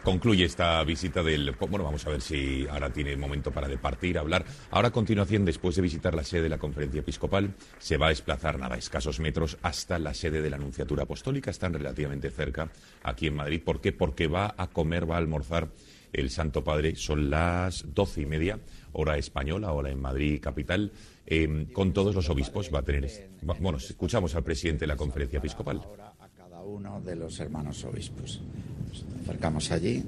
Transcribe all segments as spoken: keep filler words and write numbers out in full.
Concluye esta visita del... Bueno, vamos a ver si ahora tiene momento para departir, hablar. Ahora, a continuación, después de visitar la sede de la Conferencia Episcopal, se va a desplazar, nada, escasos metros, hasta la sede de la Nunciatura Apostólica. Están relativamente cerca, aquí en Madrid. ¿Por qué? Porque va a comer, va a almorzar el Santo Padre. Son las doce y media, hora española, hora en Madrid capital. Eh, con todos los obispos va a tener... Bueno, escuchamos al presidente de la Conferencia Episcopal. Ahora a cada uno de los hermanos obispos. Nos acercamos allí.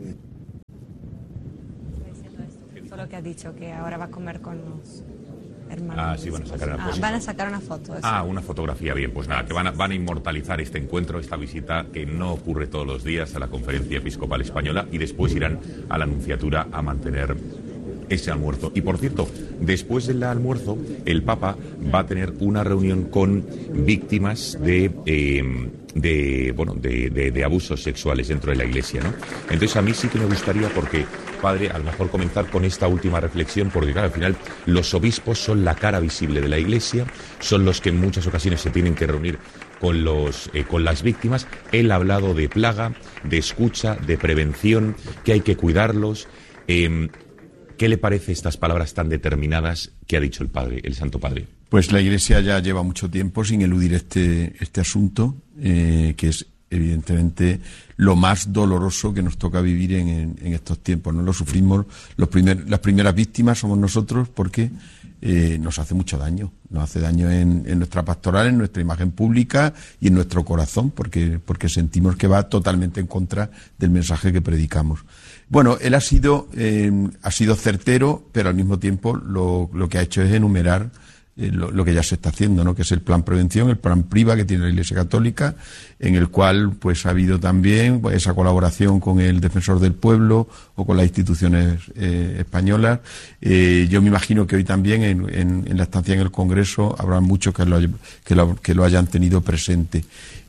Solo que ha dicho que ahora va a comer con los hermanos. Ah, sí, van a sacar una, ah, van a sacar una foto. Eso. Ah, una fotografía, bien, pues nada, que van a, van a inmortalizar este encuentro, esta visita que no ocurre todos los días a la Conferencia Episcopal Española, y después irán a la Nunciatura a mantener ese almuerzo. Y por cierto, después del almuerzo, el Papa va a tener una reunión con víctimas de, eh, de bueno, de, de, de abusos sexuales dentro de la Iglesia, ¿no? Entonces a mí sí que me gustaría, porque, padre, a lo mejor comenzar con esta última reflexión, porque claro, al final los obispos son la cara visible de la Iglesia, son los que en muchas ocasiones se tienen que reunir con los eh, con las víctimas. Él ha hablado de plaga, de escucha, de prevención, que hay que cuidarlos. Eh, ¿Qué le parece estas palabras tan determinadas que ha dicho el padre, el Santo Padre? Pues la Iglesia ya lleva mucho tiempo sin eludir este, este asunto, eh, que es evidentemente lo más doloroso que nos toca vivir en, en, en estos tiempos, ¿no? Lo sufrimos, los primer, las primeras víctimas somos nosotros, porque eh, nos hace mucho daño, nos hace daño en, en nuestra pastoral, en nuestra imagen pública y en nuestro corazón, porque, porque sentimos que va totalmente en contra del mensaje que predicamos. Bueno, él ha sido, eh, ha sido certero, pero al mismo tiempo lo, lo que ha hecho es enumerar eh, lo, lo que ya se está haciendo, ¿no? Que es el plan prevención, el plan PRIVA que tiene la Iglesia Católica, en el cual pues ha habido también pues, esa colaboración con el Defensor del Pueblo o con las instituciones eh, españolas. Eh, yo me imagino que hoy también en, en, en la estancia en el Congreso habrá muchos que lo, que lo, que lo hayan tenido presente.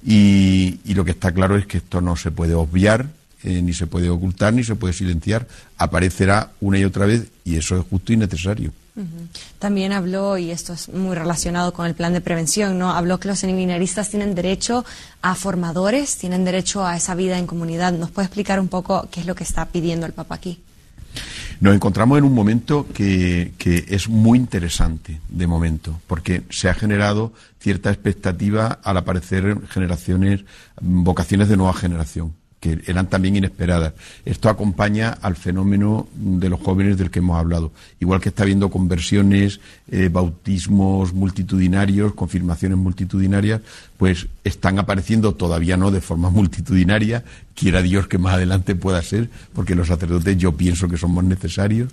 Y, y lo que está claro es que esto no se puede obviar. Eh, ni se puede ocultar, ni se puede silenciar, aparecerá una y otra vez, y eso es justo y necesario. Uh-huh. También habló, y esto es muy relacionado con el plan de prevención, ¿no? Habló que los seminaristas tienen derecho a formadores, tienen derecho a esa vida en comunidad. ¿Nos puede explicar un poco qué es lo que está pidiendo el Papa aquí? Nos encontramos en un momento que, que es muy interesante, de momento, porque se ha generado cierta expectativa al aparecer generaciones, vocaciones de nueva generación, que eran también inesperadas. Esto acompaña al fenómeno de los jóvenes del que hemos hablado. Igual que está habiendo conversiones, eh, bautismos multitudinarios, confirmaciones multitudinarias, pues están apareciendo, todavía no de forma multitudinaria, quiera Dios que más adelante pueda ser, porque los sacerdotes yo pienso que somos necesarios.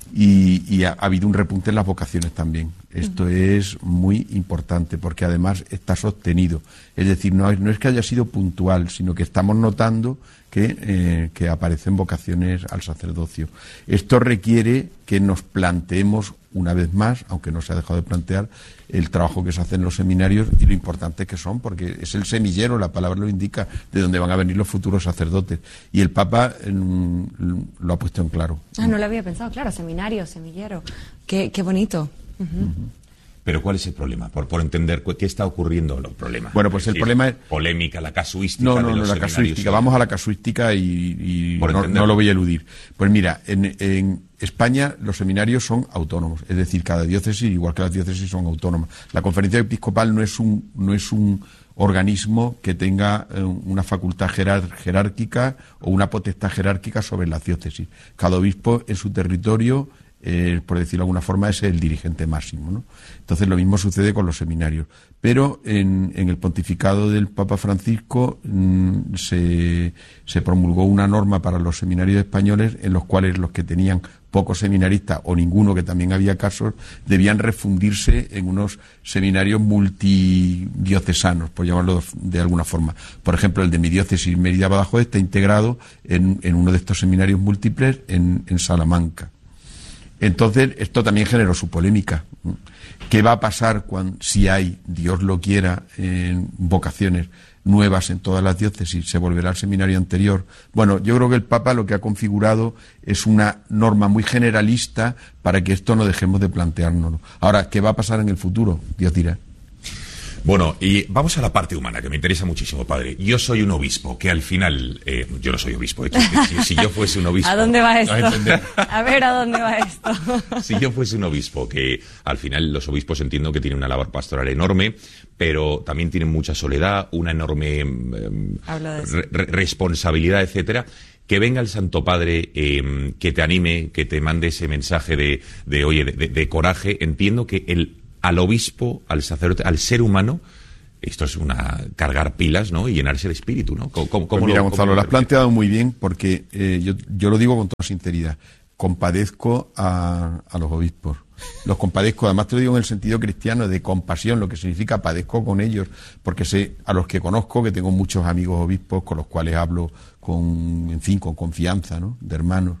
Y, y ha, ha habido un repunte en las vocaciones también. Esto uh-huh. es muy importante, porque además está sostenido. Es decir, no, no es que haya sido puntual, sino que estamos notando que, eh, que aparecen vocaciones al sacerdocio. Esto requiere que nos planteemos una vez más, aunque no se ha dejado de plantear, el trabajo que se hace en los seminarios y lo importante que son, porque es el semillero, la palabra lo indica, de donde van a venir los futuros sacerdotes. Y el Papa eh, lo ha puesto en claro. Ah, no lo había pensado, claro, seminario, semillero. Qué, qué bonito. Uh-huh. Uh-huh. Pero ¿cuál es el problema? Por, por entender qué está ocurriendo los problemas. Bueno, pues el es problema es... Polémica, la casuística no, no, de no, los la seminarios. Casuística. Vamos a la casuística y, y no, no lo voy a eludir. Pues mira, en, en España los seminarios son autónomos. Es decir, cada diócesis, igual que las diócesis, son autónomas. La Conferencia Episcopal no es un, no es un organismo que tenga eh, una facultad jerar, jerárquica o una potestad jerárquica sobre las diócesis. Cada obispo en su territorio... Eh, por decirlo de alguna forma, es el dirigente máximo, ¿no? Entonces lo mismo sucede con los seminarios. Pero en, en el pontificado del Papa Francisco mmm, se, se promulgó una norma para los seminarios españoles en los cuales los que tenían pocos seminaristas o ninguno, que también había casos, debían refundirse en unos seminarios multidiocesanos, por llamarlo de alguna forma. Por ejemplo, el de mi diócesis, Mérida-Badajoz, está integrado en, en uno de estos seminarios múltiples en, en Salamanca. Entonces, esto también generó su polémica. ¿Qué va a pasar cuando, si hay, Dios lo quiera, eh, vocaciones nuevas en todas las diócesis? ¿Se volverá al seminario anterior? Bueno, yo creo que el Papa lo que ha configurado es una norma muy generalista para que esto no dejemos de planteárnoslo. Ahora, ¿qué va a pasar en el futuro? Dios dirá. Bueno, y vamos a la parte humana, que me interesa muchísimo, padre. Yo soy un obispo, que al final... Eh, yo no soy obispo, de hecho, si, si yo fuese un obispo... ¿A dónde va esto? A ver, ¿a dónde va esto? Si yo fuese un obispo, que al final los obispos entiendo que tienen una labor pastoral enorme, pero también tienen mucha soledad, una enorme eh, re responsabilidad, etcétera. Que venga el Santo Padre, eh, que te anime, que te mande ese mensaje de, de oye, de, de, de coraje. Entiendo que el, al obispo, al sacerdote, al ser humano, esto es una cargar pilas, ¿no? Y llenarse de espíritu, ¿no? ¿Cómo, cómo, pues mira, lo, Gonzalo, cómo lo has planteado muy bien, porque eh, yo, yo lo digo con toda sinceridad. Compadezco a, a los obispos. Los compadezco, además te lo digo en el sentido cristiano de compasión, lo que significa padezco con ellos, porque sé a los que conozco, que tengo muchos amigos obispos con los cuales hablo con, en fin, con confianza, ¿no? De hermanos.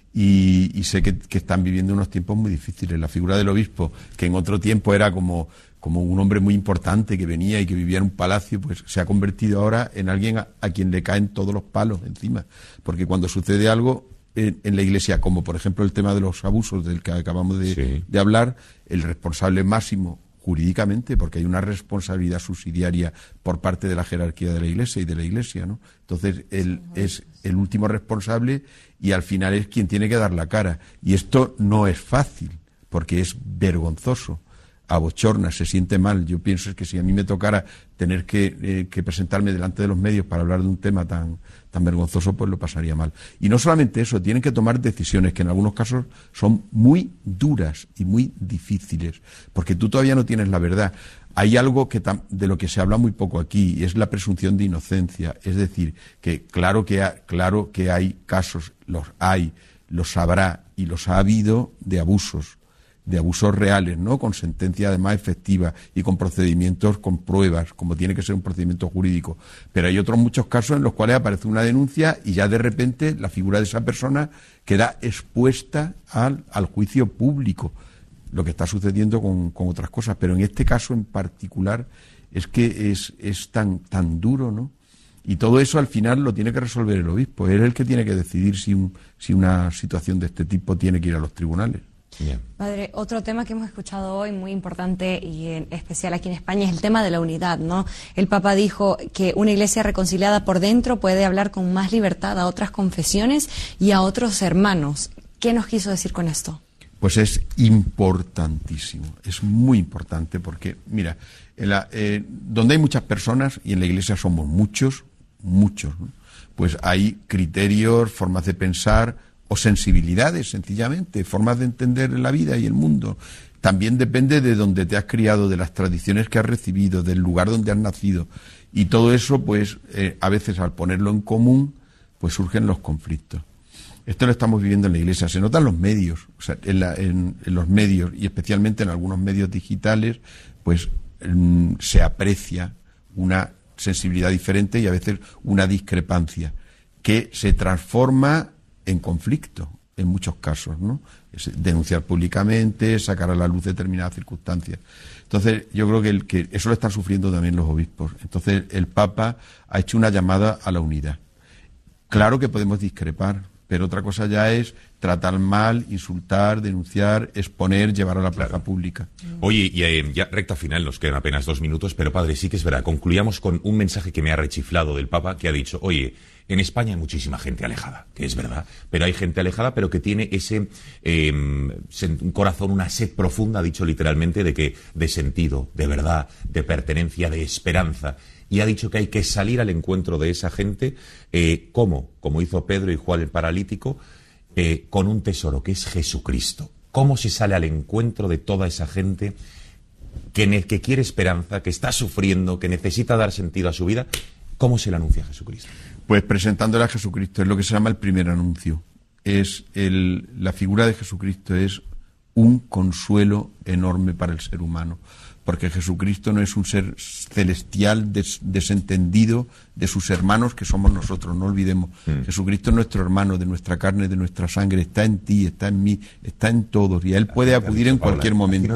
Y, y sé que, que están viviendo unos tiempos muy difíciles. La figura del obispo, que en otro tiempo era como, como un hombre muy importante que venía y que vivía en un palacio, pues se ha convertido ahora en alguien a, a quien le caen todos los palos encima. Porque cuando sucede algo en, en la Iglesia, como por ejemplo el tema de los abusos del que acabamos de, sí. de hablar, el responsable máximo jurídicamente, porque hay una responsabilidad subsidiaria por parte de la jerarquía de la Iglesia y de la Iglesia, ¿no? Entonces, él es el último responsable y al final es quien tiene que dar la cara. Y esto no es fácil, porque es vergonzoso, abochorna, se siente mal. Yo pienso que si a mí me tocara tener que, eh, que presentarme delante de los medios para hablar de un tema tan, tan vergonzoso, pues lo pasaría mal. Y no solamente eso, tienen que tomar decisiones que en algunos casos son muy duras y muy difíciles, porque tú todavía no tienes la verdad. Hay algo que de lo que se habla muy poco aquí, y es la presunción de inocencia. Es decir, que claro que, ha, claro que hay casos, los hay, los habrá y los ha habido de abusos, de abusos reales, ¿no? Con sentencia además efectiva y con procedimientos, con pruebas, como tiene que ser un procedimiento jurídico. Pero hay otros muchos casos en los cuales aparece una denuncia y ya de repente la figura de esa persona queda expuesta al, al juicio público. Lo que está sucediendo con, con otras cosas, pero en este caso en particular es que es, es tan, tan duro, ¿no? Y todo eso al final lo tiene que resolver el obispo. Él es el que tiene que decidir si, un, si una situación de este tipo tiene que ir a los tribunales. Yeah. Padre, otro tema que hemos escuchado hoy, muy importante y en especial aquí en España, es el tema de la unidad, ¿no? El Papa dijo que una iglesia reconciliada por dentro puede hablar con más libertad a otras confesiones y a otros hermanos. ¿Qué nos quiso decir con esto? Pues es importantísimo, es muy importante porque, mira, en la, eh, donde hay muchas personas, y en la Iglesia somos muchos, muchos, ¿no? Pues hay criterios, formas de pensar o sensibilidades, sencillamente, formas de entender la vida y el mundo. También depende de donde te has criado, de las tradiciones que has recibido, del lugar donde has nacido. Y todo eso, pues, eh, a veces al ponerlo en común, pues surgen los conflictos. Esto lo estamos viviendo en la Iglesia, se nota en los medios, o sea, en, la, en, en los medios y especialmente en algunos medios digitales, pues en, se aprecia una sensibilidad diferente y a veces una discrepancia que se transforma en conflicto en muchos casos, ¿no? Es denunciar públicamente, sacar a la luz determinadas circunstancias. Entonces, yo creo que, el, que eso lo están sufriendo también los obispos. Entonces, el Papa ha hecho una llamada a la unidad. Claro que podemos discrepar, pero otra cosa ya es tratar mal, insultar, denunciar, exponer, llevar a la plaza pública. Oye, y eh, ya recta final, nos quedan apenas dos minutos, pero padre, sí que es verdad, concluyamos con un mensaje que me ha rechiflado del Papa, que ha dicho, oye, en España hay muchísima gente alejada, que es verdad, pero hay gente alejada, pero que tiene ese eh, un corazón, una sed profunda, ha dicho literalmente, de que de sentido, de verdad, de pertenencia, de esperanza. Y ha dicho que hay que salir al encuentro de esa gente, eh, ¿cómo? Como hizo Pedro y Juan el paralítico, eh, con un tesoro, que es Jesucristo. ¿Cómo se sale al encuentro de toda esa gente que, que quiere esperanza, que está sufriendo, que necesita dar sentido a su vida? ¿Cómo se le anuncia a Jesucristo? Pues presentándole a Jesucristo, es lo que se llama el primer anuncio. Es el, la figura de Jesucristo es un consuelo enorme para el ser humano. Porque Jesucristo no es un ser celestial des, desentendido de sus hermanos que somos nosotros, no olvidemos. Mm. Jesucristo es nuestro hermano, de nuestra carne, de nuestra sangre, está en ti, está en mí, está en todos, y a Él puede acudir en cualquier momento.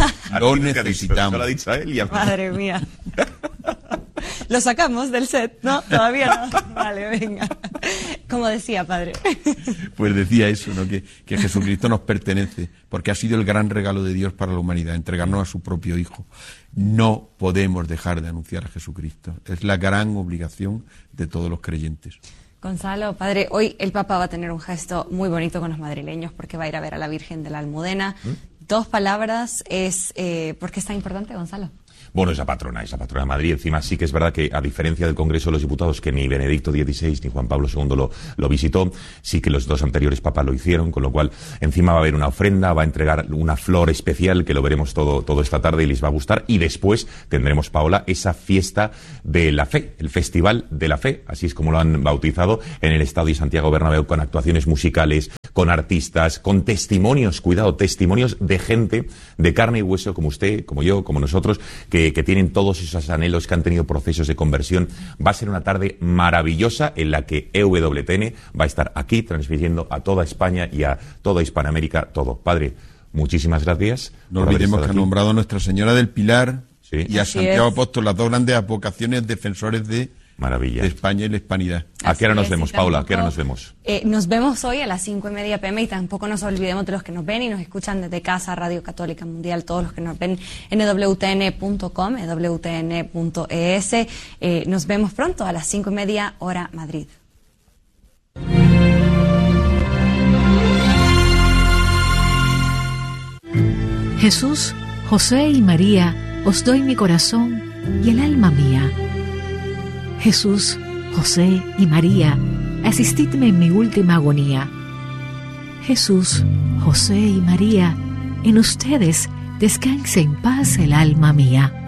Lo necesitamos. Madre mía. Lo sacamos del set, ¿no? Todavía no. Vale, venga. como decía, padre. Pues decía eso, ¿no? Que, que Jesucristo nos pertenece, porque ha sido el gran regalo de Dios para la humanidad, entregarnos a su propio Hijo. No podemos dejar de anunciar a Jesucristo. Es la gran obligación de todos los creyentes. Gonzalo, padre, hoy el Papa va a tener un gesto muy bonito con los madrileños porque va a ir a ver a la Virgen de la Almudena. ¿Mm? Dos palabras, es eh, ¿por qué es tan importante, Gonzalo? Bueno, esa patrona, esa patrona de Madrid. Encima sí que es verdad que, a diferencia del Congreso de los Diputados, que ni Benedicto dieciséis ni Juan Pablo segundo lo, lo visitó, sí que los dos anteriores papas lo hicieron, con lo cual encima va a haber una ofrenda, va a entregar una flor especial, que lo veremos todo, todo esta tarde y les va a gustar. Y después tendremos, Paola, esa fiesta de la fe, el Festival de la Fe, así es como lo han bautizado, en el Estadio Santiago Bernabéu, con actuaciones musicales, con artistas, con testimonios, cuidado, testimonios de gente de carne y hueso, como usted, como yo, como nosotros, que que tienen todos esos anhelos, que han tenido procesos de conversión. Va a ser una tarde maravillosa en la que E W T N va a estar aquí transmitiendo a toda España y a toda Hispanoamérica todo. Padre, muchísimas gracias. No olvidemos que ha nombrado a Nuestra Señora del Pilar, sí, y a Así Santiago es. Apóstol, las dos grandes advocaciones defensores de, Maravilla. de España y la hispanidad. ¿A qué hora nos es, vemos, Paula? ¿A qué hora nos vemos? Eh, nos vemos hoy a las cinco y media p m y tampoco nos olvidemos de los que nos ven y nos escuchan desde casa, Radio Católica Mundial, todos los que nos ven en e w t n punto com, e w t n punto e s. Eh, nos vemos pronto a las cinco y media hora Madrid. Jesús, José y María, os doy mi corazón y el alma mía. Jesús, José y María, asistidme en mi última agonía. Jesús, José y María, en ustedes descanse en paz el alma mía.